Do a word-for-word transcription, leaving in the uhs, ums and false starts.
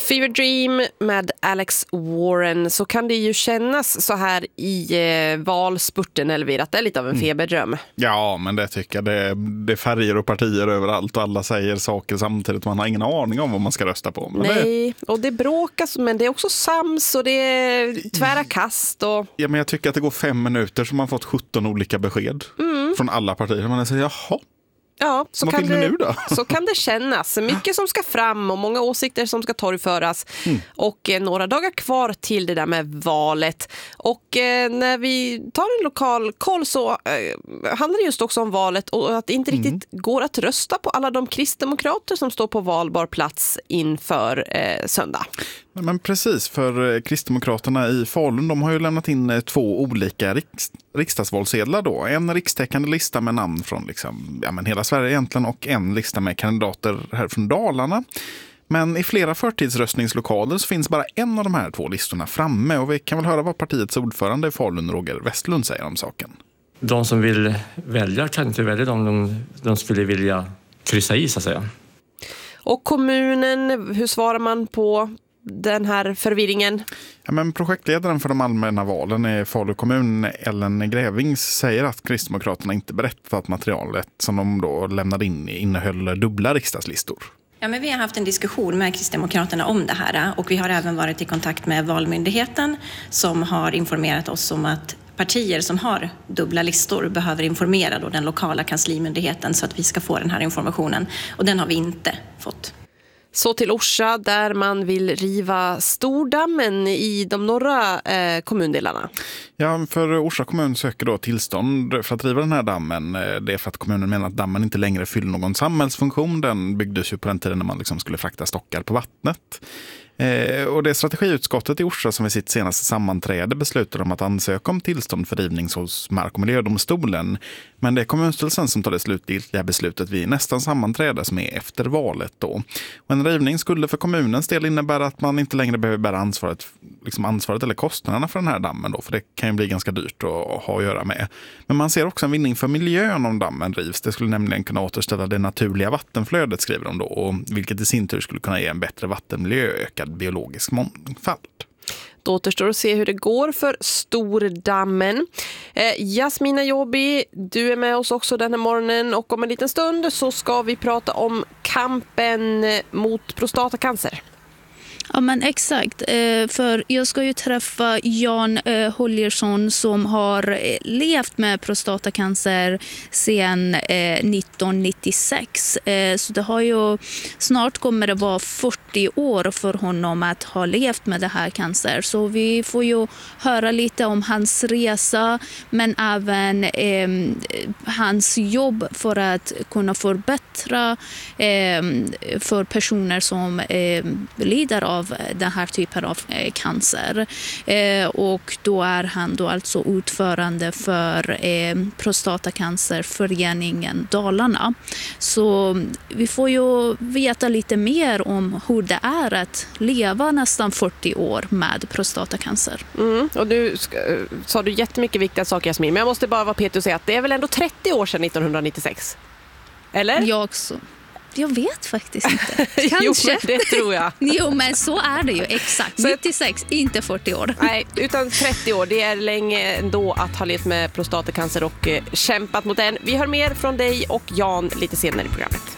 Fever Dream med Alex Warren. Så kan det ju kännas så här i eh, valspurten, Elvira, att det är lite av en feberdröm. Ja, men det tycker jag. Det, det är färger och partier överallt och alla säger saker samtidigt. Man har ingen aning om vad man ska rösta på. Men Nej, det... och det bråkas, men det är också sams och det är tvära kast. Och... Ja, men jag tycker att det går fem minuter så man fått sjutton olika besked mm. från alla partier. Man säger, jaha. Ja, så Vad kan, vill vi det, nu då? så kan det kännas. Mycket som ska fram och många åsikter som ska torgföras. Mm. Och eh, några dagar kvar till det där med valet. Och eh, när vi tar en lokal koll så eh, handlar det just också om valet och att det inte riktigt mm. går att rösta på alla de kristdemokrater som står på valbar plats inför eh, söndag. Men precis, för Kristdemokraterna i Falun, de har ju lämnat in två olika riks- riksdagsvalsedlar då. En rikstäckande lista med namn från liksom, ja, men hela Sverige egentligen och en lista med kandidater här från Dalarna. Men i flera förtidsröstningslokaler så finns bara en av de här två listorna framme och vi kan väl höra vad partiets ordförande i Falun, Roger Westlund, säger om saken. De som vill välja kan inte välja dem de, de skulle vilja kryssa i, så att säga. Och kommunen, hur svarar man på den här förvirringen? Ja, men projektledaren för de allmänna valen i Falu kommun, Ellen Grävings, säger att Kristdemokraterna inte berättat att materialet som de då lämnade in innehöll dubbla riksdagslistor. Ja, men vi har haft en diskussion med Kristdemokraterna om det här och vi har även varit i kontakt med Valmyndigheten som har informerat oss om att partier som har dubbla listor behöver informera då den lokala kanslimyndigheten så att vi ska få den här informationen, och den har vi inte fått. Så till Orsa där man vill riva Stordammen i de norra eh, kommundelarna. Ja, för Orsa kommun söker då tillstånd för att riva den här dammen. Det är för att kommunen menar att dammen inte längre fyller någon samhällsfunktion. Den byggdes ju på den tiden när man liksom skulle frakta stockar på vattnet. Eh, och det är strategiutskottet i Orsa som vid sitt senaste sammanträde beslutade om att ansöka om tillstånd för rivning hos Mark- och miljödomstolen. Men det är kommunstyrelsen som tar det slutgiltiga beslutet vid nästan sammanträde som är efter valet då. Och en rivning skulle för kommunens del innebära att man inte längre behöver bära ansvaret, liksom ansvaret eller kostnaderna för den här dammen då, för det kan ju bli ganska dyrt att ha att göra med. Men man ser också en vinning för miljön om dammen rivs. Det skulle nämligen kunna återställa det naturliga vattenflödet, skriver de då, och vilket i sin tur skulle kunna ge en bättre vattenmiljö och ökad biologisk mångfald. Då återstår att se hur det går för Stordammen. Eh, Jasmina Jobi, du är med oss också den här morgonen och om en liten stund så ska vi prata om kampen mot prostatacancer. Ja, men exakt. För jag ska ju träffa Jan Holgersson som har levt med prostatacancer sedan nittonhundranittiosex. Så det har ju, snart kommer det vara fyrtio år för honom att ha levt med det här cancer. Så vi får ju höra lite om hans resa, men även eh, hans jobb för att kunna förbättra eh, för personer som eh, lider av av den här typen av eh, cancer. Eh, och då är han då alltså ordförande för eh, Prostatacancerföreningen Dalarna. Så vi får ju veta lite mer om hur det är att leva nästan fyrtio år med prostatacancer. Mm, och nu ska, sa du jättemycket viktiga saker, Jasmin, men jag måste bara vara petig och säga att det är väl ändå trettio år sedan nittonhundranittiosex? Eller? Jag också. Jag vet faktiskt inte. Kanske. Jo, det tror jag. Jo, men så är det ju. Exakt. nittiosex, inte fyrtio år. Nej, utan trettio år. Det är länge ändå att ha levt med prostatacancer och eh, kämpat mot den. Vi hör mer från dig och Jan lite senare i programmet.